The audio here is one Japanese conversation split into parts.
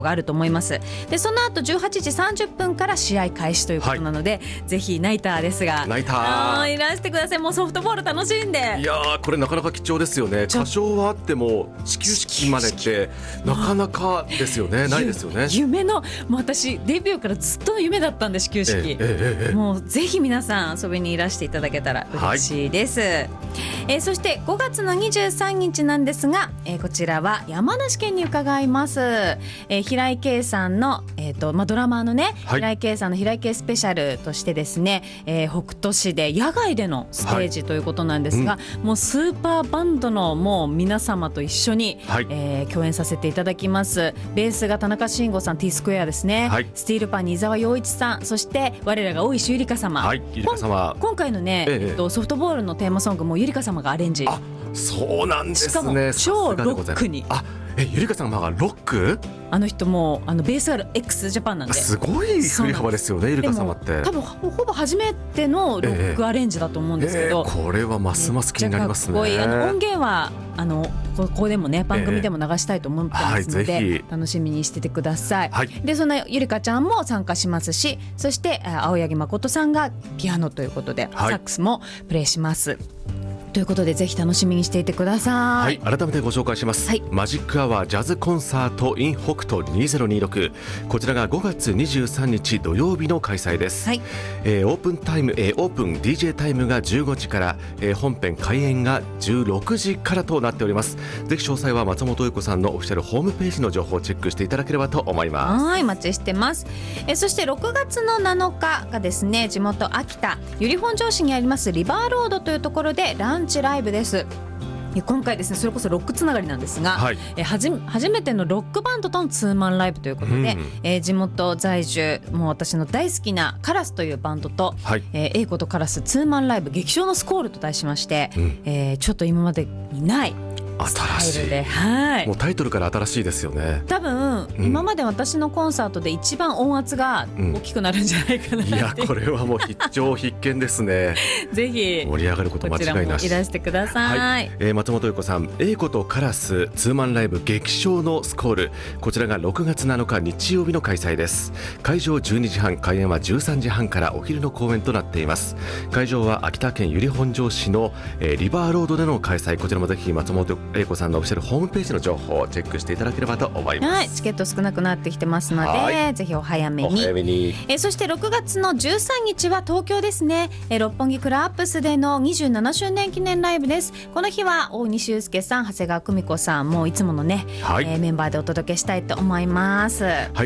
があると思います。でその後18時30分から試合開始ということなので、ぜひナイターですがナイターいらしてください。もうソフトボール楽しんで。 いやーこれなかなか貴重ですよね。歌唱はあっても始球式までってなかなかですよね。ないですよね。 夢のもう私デビューからずっと夢だったんで始球式、もうぜひ皆さん遊びにいらしていただけたら嬉しいです、そして5月の23日なんですが、こちらは山梨県に伺います、平井堅さんの、ドラマーのね、平井堅さんの平井堅スペシャルとしてですね、北斗市で野外でのステージということなんですが、もうスーパーバンドのもう皆様と一緒に、共演させていただきます。ベースが田中慎吾さん T スクエアですね、スティールパンに伊沢洋一さん、そして我らが大石ゆりか様、今回のね、ソフトボールのテーマソングもゆりか様がアレンジ。 あ、そうなんですね。 しかも超ロックに。 ゆりかさんがロック？ あの人もベースが x ジャパンなんで、 すごい振り幅ですよね。ゆりか様って多分ほぼ初めてのロックアレンジだと思うんですけど、 これはますます気になりますね。 かっこいい。音源はここでもね番組でも流したいと思ってますので、楽しみにしててください、でそんなゆりかちゃんも参加しますし、そして青柳誠さんがピアノということで、サックスもプレイしますということで、ぜひ楽しみにしていてください。 改めてご紹介します、マジックアワージャズコンサート in 北斗2026、こちらが5月23日土曜日の開催です、オープン DJ タイムが15時から、本編開演が16時からとなっております。ぜひ詳細は松本由子さんのオフィシャルホームページの情報をチェックしていただければと思います。 お待ちしてます。そして6月の7日がですね、地元秋田由利本荘市にありますリバーロードというところでランチライブです。今回ですね、それこそロックつながりなんですが、初めてのロックバンドとのツーマンライブということで、地元在住、もう私の大好きなカラスというバンドと、英子とカラスツーマンライブ劇場のスコールと題しまして、ちょっと今までにない新しい、もうタイトルから新しいですよね。 多分、今まで私のコンサートで一番音圧が大きくなるんじゃないかなって、 いやこれはもう必聴必見ですねぜひ盛り上がること間違いなし。こちらもいらしてください、 松本由子さん、英子とカラスツーマンライブ劇場のスコール、こちらが6月7日日曜日の開催です。会場12時半、開演は13時半からお昼の公演となっています。会場は秋田県由利本荘市の、リバーロードでの開催、こちらもぜひ松本英子さんのオフィシャルホームページの情報をチェックしていただければと思います。 チケット少なくなってきてますので、ぜひお早めに。そして6月の13日は東京ですね、六本木クラップスでの27周年記念ライブです。この日は大西祐介さん、長谷川久美子さん、もういつものね、メンバーでお届けしたいと思います。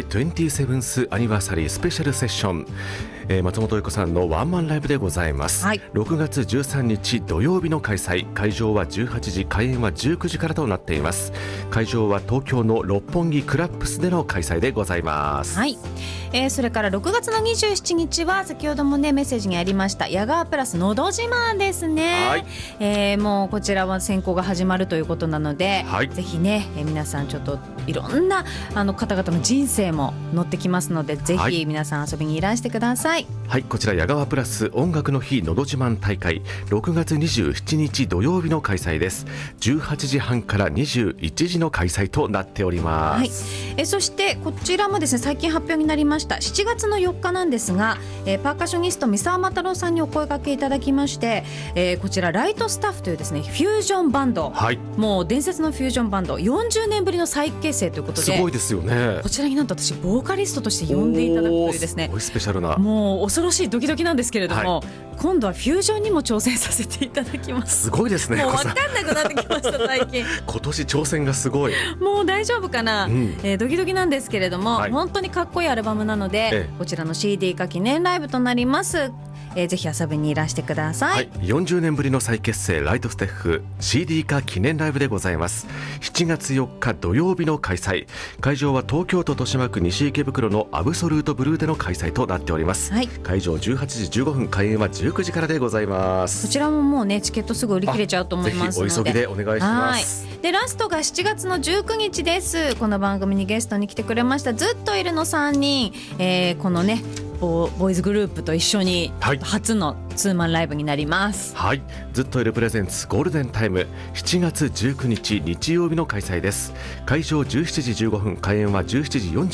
27th アニバーサリースペシャルセッション、松本由子さんのワンマンライブでございます、6月13日土曜日の開催、会場は18時、開演は19時からとなっています。会場は東京の六本木クラップスでの開催でございます。 それから6月の27日は先ほどもねメッセージにありました矢川プラスのど自慢ですね、もうこちらは選考が始まるということなので、ぜひね、皆さんちょっといろんな方々の人生も載ってきますので、ぜひ皆さん遊びにいらしてください。 こちら矢川プラス音楽の日のど自慢大会、6月27日土曜日の開催です。18時半から21時の開催となっております、 そしてこちらもですね、最近発表になりました7月の4日なんですが、パーカッショニスト三沢又郎さんにお声掛けいただきまして、こちらライトスタッフというですねフュージョンバンド、もう伝説のフュージョンバンド40年ぶりの再結成ということで、 すごいですよね。 こちらになんと私ボーカリストとして呼んでいただくというですね、 すごいスペシャルな、 もう恐ろしいドキドキなんですけれども、今度はフュージョンにも挑戦させていただきます。 すごいですね。 もう分かんなくなってきました最近今年挑戦がすごい。 もう大丈夫かな、ドキドキなんですけれども、本当にかっこいいアルバムなので、こちらの CD 化記念ライブとなります。ぜひ遊びにいらしてください、 40年ぶりの再結成ライトステッフ CD 化記念ライブでございます。7月4日土曜日の開催、会場は東京都豊島区西池袋のアブソルートブルーでの開催となっております、会場18時15分、開演は19時からでございます。 こちらももうねチケットすぐ売り切れちゃうと思いますので、 ぜひお急ぎでお願いします。 でラストが7月の19日です。この番組にゲストに来てくれましたずっといるの3人、このねボーイズグループと一緒に初のツーマンライブになります。 はい、ずっといるプレゼンツゴールデンタイム、7月19日日曜日の開催です。会場17時15分、開演は17時45分